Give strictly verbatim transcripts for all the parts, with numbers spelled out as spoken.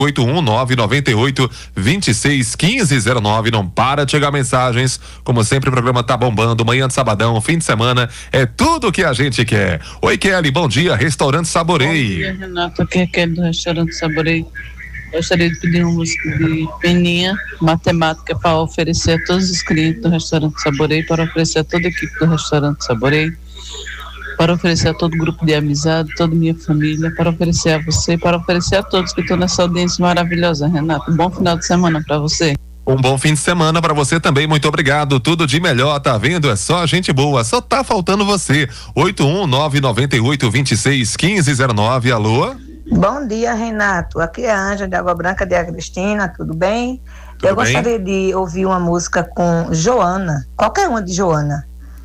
oito um nove nove oito dois seis um cinco zero nove. Não para de chegar mensagens. Como sempre, o programa tá bombando. Manhã de sabadão, fim de semana, é tudo que a gente quer. Oi, Kelly, bom dia. Restaurante Saborei. Bom dia, Renato. Aqui é Kelly do Restaurante Saborei. Gostaria de pedir uma música de Peninha, matemática, para oferecer a todos os clientes do Restaurante Saborei, para oferecer a toda a equipe do Restaurante Saborei, para oferecer a todo o grupo de amizade, toda a minha família, para oferecer a você, para oferecer a todos que estão nessa audiência maravilhosa, Renato. Bom final de semana para você. Um bom fim de semana para você também, muito obrigado, tudo de melhor, tá vendo? É só gente boa, só tá faltando você. oito um nove nove oito dois seis um cinco zero nove, alô? Bom dia, Renato, aqui é a Ângela de Água Branca de Agristina, tudo bem? Tudo Eu bem? gostaria de ouvir uma música com Joana, qualquer uma de Joana,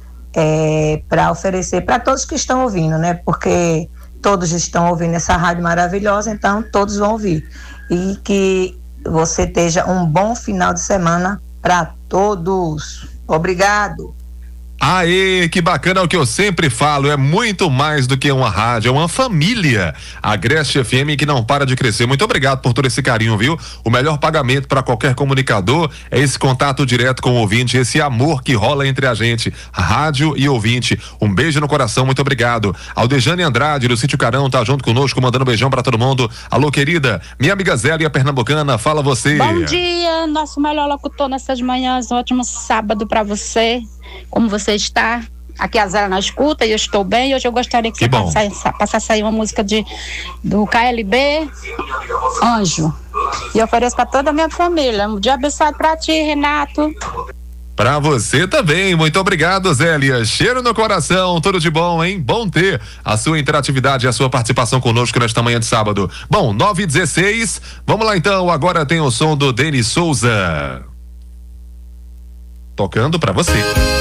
é, para oferecer para todos que estão ouvindo, né? Porque todos estão ouvindo essa rádio maravilhosa, então todos vão ouvir. E que você esteja um bom final de semana para todos. Obrigado. Aê, que bacana, é o que eu sempre falo, é muito mais do que uma rádio, é uma família. A Agreste F M que não para de crescer. Muito obrigado por todo esse carinho, viu? O melhor pagamento para qualquer comunicador é esse contato direto com o ouvinte, esse amor que rola entre a gente, rádio e ouvinte. Um beijo no coração, muito obrigado. Aldejane Andrade, do Sítio Carão, tá junto conosco, mandando um beijão para todo mundo. Alô, querida, minha amiga Zélia Pernambucana, fala você. Bom dia, nosso melhor locutor nessas manhãs, um ótimo sábado para você. Como você está? Aqui é a Zélia na escuta e eu estou bem. Hoje eu gostaria que, que você passasse, passasse aí uma música de, do K L B, Anjo. E eu ofereço para toda a minha família. Um dia abençoado para ti, Renato. Pra você também, muito obrigado, Zélia. Cheiro no coração, tudo de bom, hein? Bom ter a sua interatividade e a sua participação conosco nesta manhã de sábado. Bom, nove e dezesseis, vamos lá então, agora tem o som do Denis Souza. Tocando pra você.